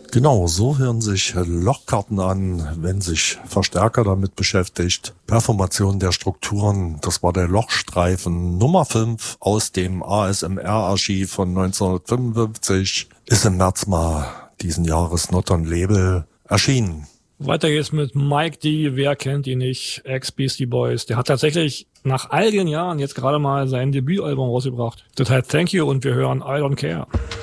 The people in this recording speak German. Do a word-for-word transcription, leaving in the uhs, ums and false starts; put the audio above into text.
Genau, so hören sich Lochkarten an, wenn sich Verstärker damit beschäftigt. Performation der Strukturen, das war der Lochstreifen Nummer fünf aus dem A S M R-Archiv von neunzehnhundertfünfundfünfzig, ist im März mal diesen Jahres not on Label erschienen. Weiter geht's mit Mike D., wer kennt ihn nicht, Ex-Beastie Boys. Der hat tatsächlich nach all den Jahren jetzt gerade mal sein Debütalbum rausgebracht. Das heißt Thank You und wir hören I Don't Care.